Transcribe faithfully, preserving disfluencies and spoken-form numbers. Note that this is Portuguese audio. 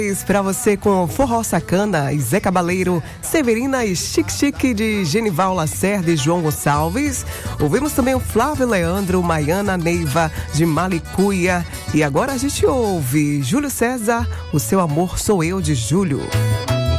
Para você com Forró Sacana e Zé Cabaleiro, Severina e Chique Chique de Genival Lacerda e João Gonçalves. Ouvimos também o Flávio Leandro, Maiana Neiva de Malicuia. E agora a gente ouve Júlio César, O Seu Amor Sou Eu de Júlio.